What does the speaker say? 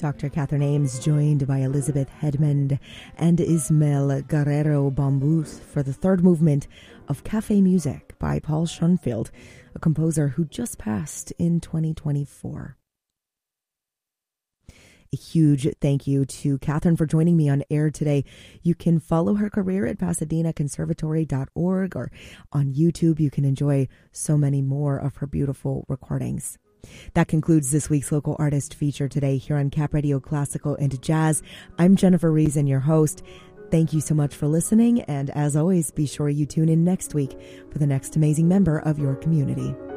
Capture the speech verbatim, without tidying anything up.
Doctor Catherine Ames, joined by Elizabeth Hedmond and Ismael Guerrero Bambus for the third movement of Cafe Music by Paul Schoenfield, a composer who just passed in twenty twenty-four. A huge thank you to Catherine for joining me on air today. You can follow her career at pasadena conservatory dot org, or on YouTube. You can enjoy so many more of her beautiful recordings. That concludes this week's Local Artist feature today here on Cap Radio Classical and Jazz. I'm Jennifer Reason, your host. Thank you so much for listening, and as always, be sure you tune in next week for the next amazing member of your community.